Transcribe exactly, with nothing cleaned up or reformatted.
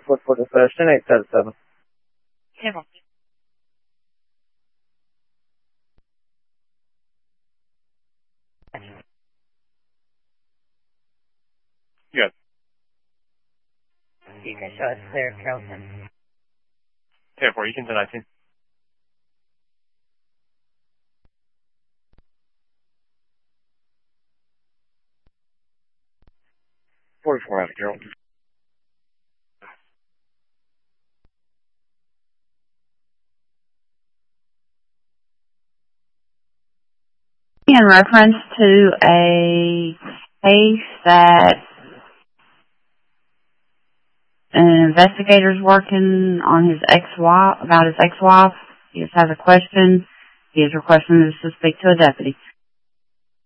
four forty-seven, eight thirty-seven. Several. Yes. You can show us clear, Carlson. ten four, you can to nineteen. forty-four out of Carroll. In reference to a case that an investigator's working on his ex-wife, about his ex-wife. He just has a question. He is requesting us to speak to a deputy.